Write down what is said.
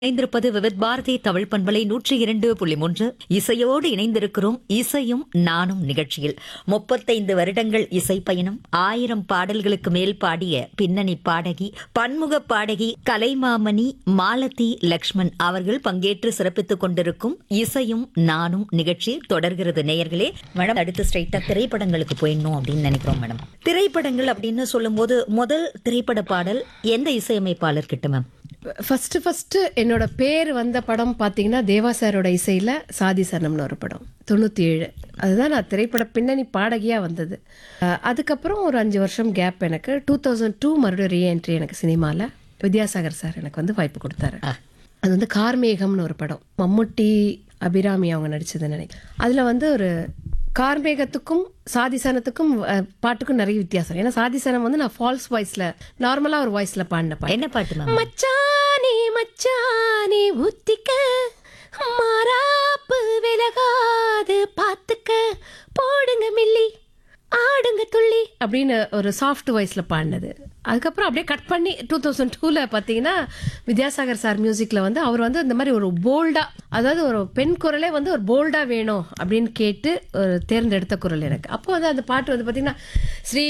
இணைந்திருப்பது விவித் பாரதி தமிழ் பண்பலை 102.3 இசையோடு இணைந்திருக்கிறோம். இசையும் நானும் நிகழ்ச்சியில் 35 வருடங்கள் இசை பயணம், 1000 பாடல்களுக்கு மேல் பாடிய பின்னணி பாடகி, பன்முக பாடகி கலைமாமணி மாலதி லக்ஷ்மண் அவர்கள் பங்கேற்று சிறப்பித்துக் கொண்டிருக்கும் இசையும் நானும் நிகழ்ச்சி தொடர்கிறது. நேயர்களே, மேடம், அடுத்து ஸ்ட்ரைட்டா திரைப்படங்களுக்கு போயிடணும் அப்படின்னு நினைக்கிறோம். மேடம், திரைப்படங்கள் அப்படின்னு சொல்லும் போது முதல் திரைப்பட பாடல் எந்த இசையமைப்பாளர் கிட்ட மேம்? ஃபர்ஸ்ட் என்னோட பேர் வந்த படம் பார்த்தீங்கன்னா தேவா சாரோட இசையில் சாதி சரணம்னு ஒரு படம் 97. அதுதான் நான் திரைப்பட பின்னணி பாடகியாக வந்தது. அதுக்கப்புறம் ஒரு 5 வருஷம் கேப். எனக்கு 2002 மறுபடியும் ரீஎன்ட்ரி எனக்கு சினிமாவில் வித்யாசாகர் சார் எனக்கு வந்து வாய்ப்பு கொடுத்தாரு. அது வந்து கார்மேகம்னு ஒரு படம், மம்முட்டி அபிராமி அவங்க நடிச்சதுன்னு நினைக்கிறேன். அதில் வந்து ஒரு கார்மேகத்துக்கும் சாதிசனத்துக்கும் பாட்டுக்கும் நிறைய வித்தியாசம். ஏன்னா சாதிசனம் வந்து நான் ஃபால்ஸ் வாய்ஸ்ல நார்மலா ஒரு வாய்ஸ்ல பாடின பாட்டு. என்ன பாட்டு மேம்? மச்சானே மச்சானே ஊத்திக்க மாறாப்பு விலகாது பாத்துக்க போடுங்க மில்லி ஆடுங்க துள்ளி அப்படின்னு ஒரு சாஃப்ட் வாய்ஸ்ல பாடினது. அதுக்கப்புறம் அப்படியே கட் பண்ணி 2002ல பார்த்தீங்கன்னா வித்யாசாகர் சார் மியூசிக்ல வந்து அவர் வந்து இந்த மாதிரி ஒரு போல்டா, அதாவது ஒரு பெண் குரலே வந்து ஒரு போல்டா வேணும் அப்படின்னு கேட்டு ஒரு தேர்ந்தெடுத்த குரல் எனக்கு. அப்போ வந்து அந்த பாட்டு வந்து பார்த்தீங்கன்னா ஸ்ரீ